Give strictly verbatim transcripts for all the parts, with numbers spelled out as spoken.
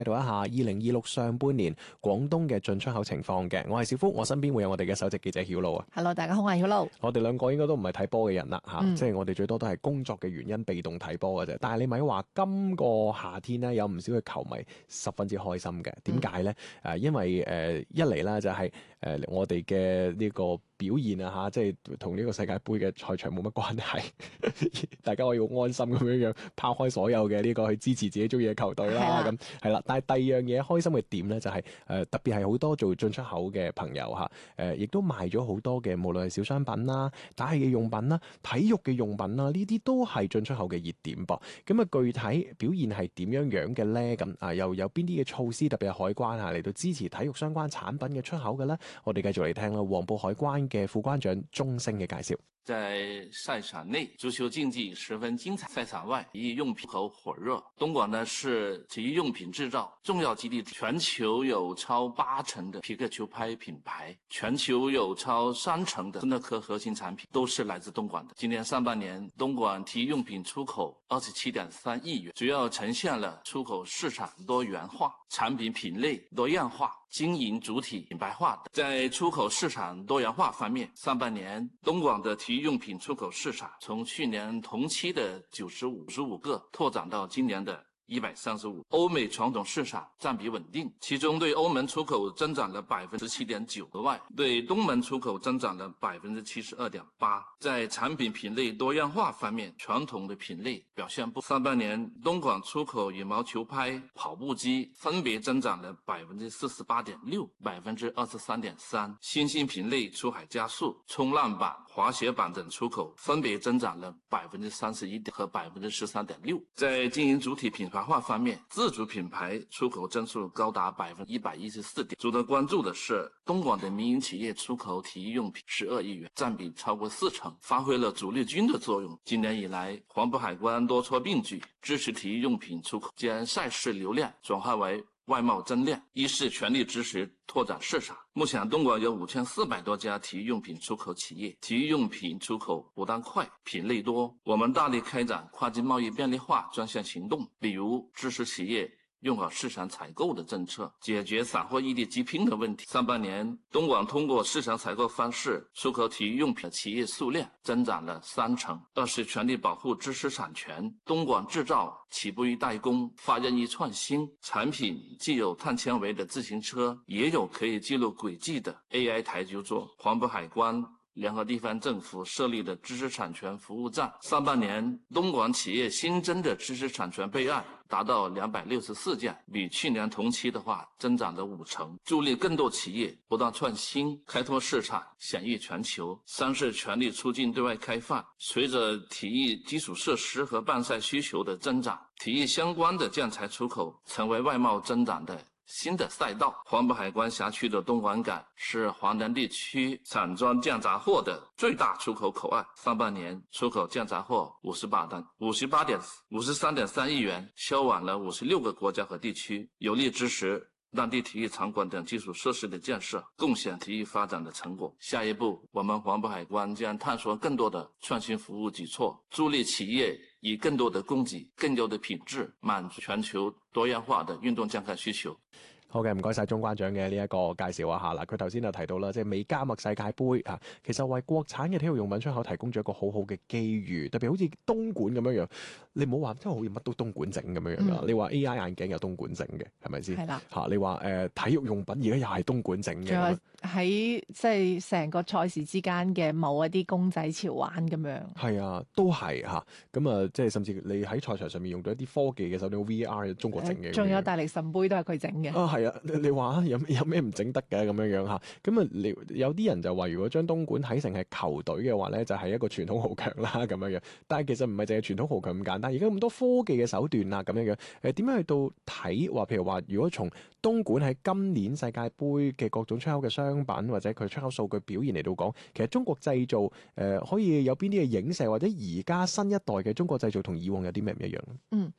睇到一下二零二六上半年廣東嘅進出口情況嘅。我係小福，我身邊會有我哋嘅首席記者曉露啊。 Hello， 大家好，我係曉露。 我哋兩個應該都唔係睇波嘅人啦，吓、 嗯， 即係我哋最多都係工作嘅原因被動睇波嘅啫。但係你咪話今個夏天呢，有唔少嘅球迷十分之開心嘅，點解呢？誒、嗯，因為誒、呃、一嚟啦就係、是、誒、呃、我哋嘅呢個表現啊吓，即係同呢個世界盃嘅賽場冇乜關係，大家可以好安心咁樣樣拋開所有嘅呢個去支持自己中意嘅球隊啦。咁係啦，但係第二樣嘢開心嘅點咧，就係、是、誒、呃、特別係好多做進出口嘅朋友吓，誒、呃、亦都賣咗好多嘅，無論係小商品啦、打氣嘅用品啦、體育嘅用品啦，呢啲都係進出口嘅熱點噃。咁啊，具體表現係點樣樣嘅咧？咁啊，又有邊啲嘅措施，特別係海關啊嚟到支持體育相關產品嘅出口嘅咧？我哋繼續嚟聽啦，黃埔海關嘅副關長鐘聲嘅介紹。 在賽場內，足球競技十分精彩；賽場外，體育用品口火熱。東莞呢是體育用品製造重要基地，全球有超八成的匹克球拍品牌，全球有超三成的斯諾克核心產品都是來自東莞的。今年上半年，東莞體育用品出口二十七點三億元，主要呈現了出口市場多元化、產品品類多樣化、經營主體品牌化的。在出口市場多元化方面，上半年東莞的體育用品出口市場從去年同期的九十五十五個拓展到今年的一百三十五。歐美傳統市場佔比穩定，其中對歐盟出口增長了百分之七點九，額外對東盟出口增長了百分之七十二點八。在產品品類多樣化方面，傳統的品類表現不。上半年東莞出口羽毛球拍、跑步機分別增長了百分之四十八點六、百分之二十三點三。新興品類出海加速，衝浪板、滑雪板等出口分別增長了百分之三十一點和百分之十三點六。在經營主體品牌化方面，自主品牌出口增速高達百分之一百一十四點。值得關注的是，東莞的民營企業出口體育用品十二億元，佔比超過四成，發揮了主力軍的作用。今年以來，黃埔海關多措並舉，支持體育用品出口，將賽事流量轉化為外貿增量，一是全力支持拓展市場。目前東莞有五千四百多家體育用品出口企業，體育用品出口不但快，品類多。我們大力開展跨境貿易便利化專項行動，比如支持企業用好市場採購的政策，解決散貨異地積拼的問題。上半年，東莞通過市場採購方式出口體育用品的企業數量增長了三成。二是全力保護知識產權，東莞製造起步於代工，發展於創新。產品既有碳纖維的自行車，也有可以記錄軌跡的 A I 台球桌。黃埔海關聯合地方政府設立的知識產權服務站，上半年東莞企業新增的知識產權備案達到兩百六十四件，比去年同期的話增長了五成，助力更多企業不斷創新，開拓市場，享譽全球。三是全力促進對外開放，隨着體育基礎設施和辦賽需求的增長，體育相關的建材出口成為外貿增長的新的賽道。黃埔海關轄區的東莞港是華南地區散裝建雜貨的最大出口口岸，上半年出口建雜貨五十八單，五十八點五十三點三億元，銷往了五十六個國家和地區，有力支持當地體育場館等基礎設施的建設，貢獻體育發展的成果。下一步，我們黃埔海關將探索更多的創新服務舉措，助力企業以更多的供給、更優的品質，滿足全球多樣化的運動健康需求。 好嘅，唔該晒鐘關長嘅呢一個介紹一下啦。佢頭先就提到啦，即係美加墨世界盃啊，其實為國產嘅體育用品出口提供咗一個好好嘅機遇。特別好似東莞咁樣樣，你唔好話真係好似乜都東莞整咁樣樣啦。嗯、你話 A I 眼鏡有東莞整嘅，係咪先？係啦。嚇，你話誒、呃、體育用品而家又係東莞整嘅。仲有喺即係成個賽事之間嘅某一啲公仔潮玩咁樣。係啊，都係嚇。咁啊，即係甚至你喺賽場上面用到一啲科技嘅手錶 V R 中國整嘅。 仲有大力神杯都係佢整嘅。 啊，係啊，你你話有有咩唔整得嘅咁樣樣嚇？咁啊，你有啲人就話，如果將東莞睇成係球隊嘅話咧，就係、是、一個傳統豪強啦咁樣樣。但係其實唔係淨係傳統豪強咁簡單，而家咁多科技嘅手段啊咁樣樣。誒點樣去到睇話？譬如話，如果從東莞喺今年世界盃嘅各種出口嘅商品或者佢出口數據表現嚟到講，其實中國製造誒、呃、可以有邊啲嘅影射，或者而家新一代嘅中國製造同以往有啲咩唔一樣？ 嗯。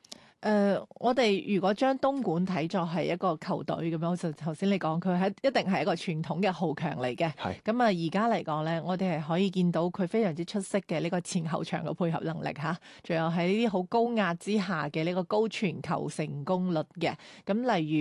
誒、我哋如果將東莞睇作係一個球隊咁樣，好似頭先你講，佢係一定係一個傳統嘅豪強嚟嘅。 係咁啊，而家嚟講咧，我哋係可以見到佢非常之出色嘅呢個前後場嘅配合能力嚇，仲有喺呢啲好高壓之下嘅呢個高傳球成功率嘅。咁例